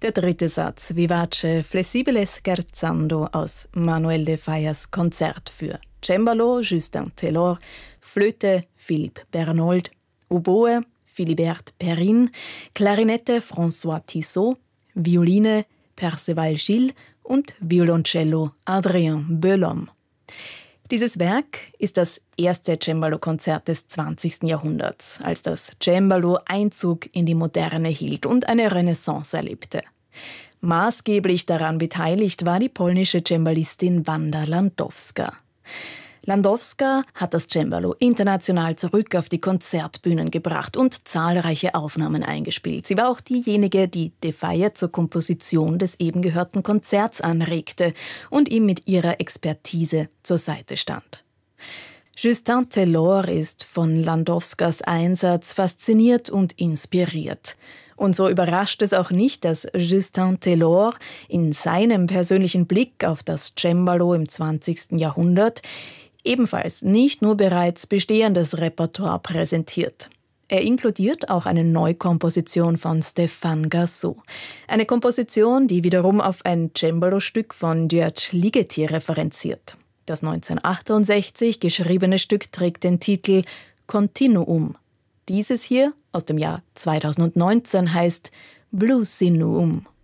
Der dritte Satz, Vivace flessibile scherzando aus Manuel de Fallas Konzert für Cembalo, Justin Taylor, Flöte, Philippe Bernold, Oboe, Philibert Perrin, Klarinette, François Tissot, Violine, Perceval Gilles und Violoncello, Adrien Belhomme. Dieses Werk ist das erste Cembalo-Konzert des 20. Jahrhunderts, als das Cembalo Einzug in die Moderne hielt und eine Renaissance erlebte. Maßgeblich daran beteiligt war die polnische Cembalistin Wanda Landowska. Landowska hat das Cembalo international zurück auf die Konzertbühnen gebracht und zahlreiche Aufnahmen eingespielt. Sie war auch diejenige, die de Falla zur Komposition des eben gehörten Konzerts anregte und ihm mit ihrer Expertise zur Seite stand. Justin Taylor ist von Landowskas Einsatz fasziniert und inspiriert. Und so überrascht es auch nicht, dass Justin Taylor in seinem persönlichen Blick auf das Cembalo im 20. Jahrhundert ebenfalls nicht nur bereits bestehendes Repertoire präsentiert. Er inkludiert auch eine Neukomposition von Stéphane Gassot. Eine Komposition, die wiederum auf ein Cembalo-Stück von György Ligeti referenziert. Das 1968 geschriebene Stück trägt den Titel Continuum. Dieses hier aus dem Jahr 2019 heißt Bluesinuum.